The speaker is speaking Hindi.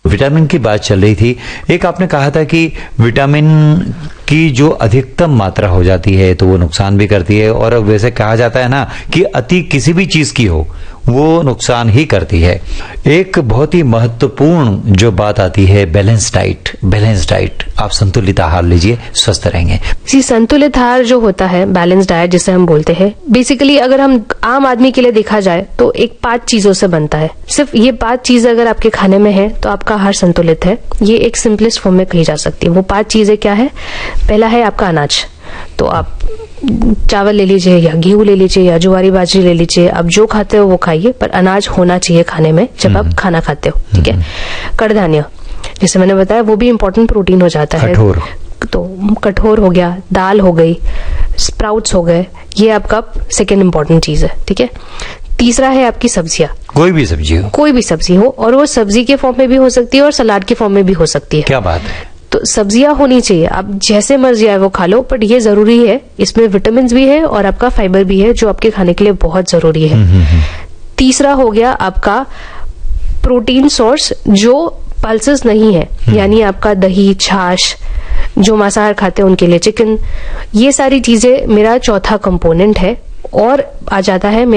विटामिन की बात चल रही थी, एक आपने कहा था कि विटामिन की जो अधिकतम मात्रा हो जाती है तो वो नुकसान भी करती है, और वैसे कहा जाता है ना कि अति किसी भी चीज की हो वो नुकसान ही करती है। एक बहुत ही महत्वपूर्ण जो बात आती है बैलेंस डाइट। बैलेंस डाइट, आप संतुलित आहार लीजिए, स्वस्थ रहेंगे। जी, संतुलित आहार जो होता है, बैलेंस डाइट जिसे हम बोलते हैं, बेसिकली अगर हम आम आदमी के लिए देखा जाए तो एक 5 चीजों से बनता है। सिर्फ ये 5 चीजें अगर आपके खाने में है तो आपका आहार संतुलित है। ये एक सिंपलेस्ट फॉर्म में कही जा सकती है। वो 5 चीजें क्या है? पहला है आपका अनाज। तो आप चावल ले लीजिए या गेहूं ले लीजिए या ज्वारी बाजरी ले लीजिए, आप जो खाते हो वो खाइए, पर अनाज होना चाहिए खाने में जब आप खाना खाते हो, ठीक है। कठधान्य, जैसे मैंने बताया, वो भी इंपॉर्टेंट प्रोटीन हो जाता है। तो कठोर हो गया, दाल हो गई, स्प्राउट्स हो गए, ये आपका सेकेंड इंपॉर्टेंट चीज है, ठीक है। तीसरा है आपकी सब्जियां। कोई भी सब्जी हो, कोई भी सब्जी हो, और वो सब्जी के फॉर्म में भी हो सकती है और सलाद के फॉर्म में भी हो सकती है। क्या बात है। तो सब्जियां होनी चाहिए, आप जैसे मर्जी आए वो खा लो, बट ये जरूरी है, इसमें विटामिन भी है और आपका फाइबर भी है जो आपके खाने के लिए बहुत जरूरी है। तीसरा हो गया आपका प्रोटीन सोर्स जो पल्सेस नहीं है, यानी आपका दही, छाछ, जो मांसाहार खाते हैं उनके लिए चिकन। ये सारी चीजें मेरा चौथा कंपोनेंट है, और आ जाता है